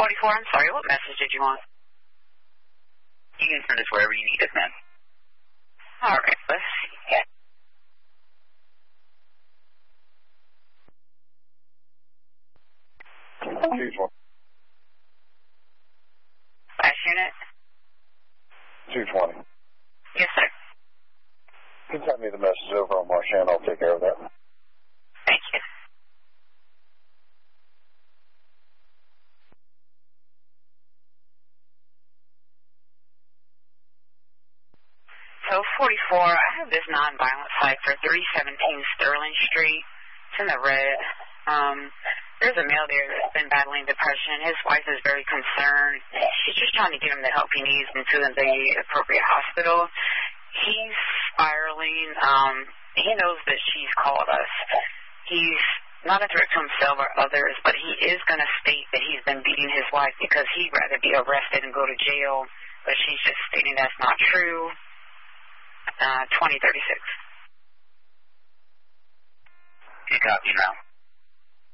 44, I'm sorry, what message did you want? You can send us wherever you need us, ma'am. All right, let's see. Yeah. Flash unit? 220. Yes, sir. You can send me the message over on Marchand. I'll take care of that. Thank you. So 44, I have this nonviolent site for 317 Sterling Street. It's in the red. There's a male there that's been battling depression. His wife is very concerned. She's just trying to get him the help he needs into the appropriate hospital. He's spiraling. He knows that she's called us. He's not a threat to himself or others, but he is going to state that he's been beating his wife because he'd rather be arrested and go to jail, but she's just stating that's not true. 2036. You copy now.